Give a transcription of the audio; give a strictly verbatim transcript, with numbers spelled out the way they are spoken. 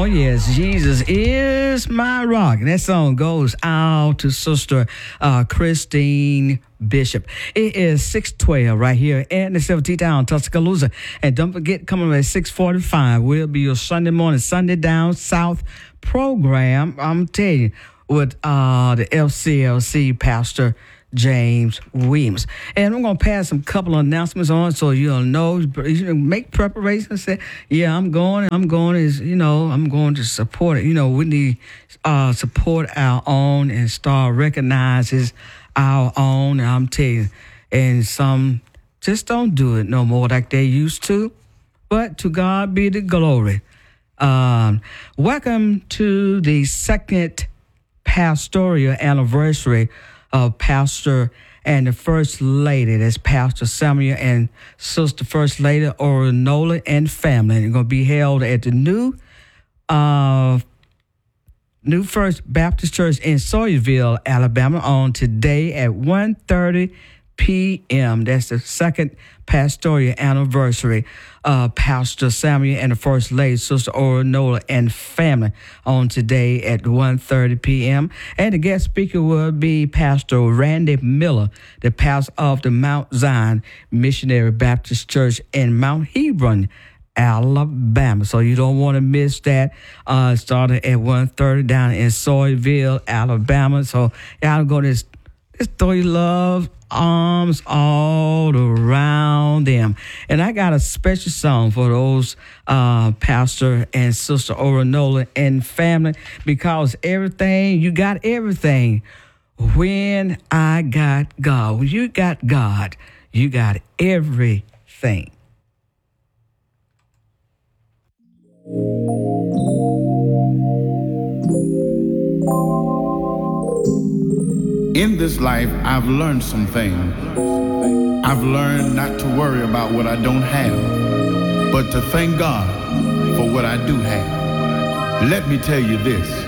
yes, Jesus is my rock. And that song goes out to Sister uh, Christine Bishop. It is six twelve right here in the Silver T-Town, Tuscaloosa. And don't forget, coming at six forty-five will be your Sunday morning, Sunday Down South program. I'm telling you, with uh, the F C L C pastor, James Williams. And I'm going to pass some couple of announcements on so you'll know, you make preparations. Say, yeah, I'm going, I'm going, is you know, I'm going to support it. You know, we need uh, support our own and start recognizes our own. And I'm telling you, and some just don't do it no more like they used to. But to God be the glory. Um, welcome to the second pastoral anniversary of Pastor and the First Lady. That's Pastor Samuel and Sister First Lady Orinola and family. And it's going to be held at the new uh, New First Baptist Church in Sawyerville, Alabama on today at one thirty p.m. That's the second pastoral anniversary of Pastor Samuel and the First Lady, Sister Orinola and family on today at one thirty p.m. And the guest speaker will be Pastor Randy Miller, the pastor of the Mount Zion Missionary Baptist Church in Mount Hebron, Alabama. So you don't want to miss that. Uh, started at one thirty down in Sawyerville, Alabama. So y'all go to this, just throw your love arms all around them. And I got a special song for those uh, Pastor and Sister Orinola and family, because everything, you got everything when I got God. When you got God, you got everything. In this life, I've learned some things. I've learned not to worry about what I don't have, but to thank God for what I do have. Let me tell you this.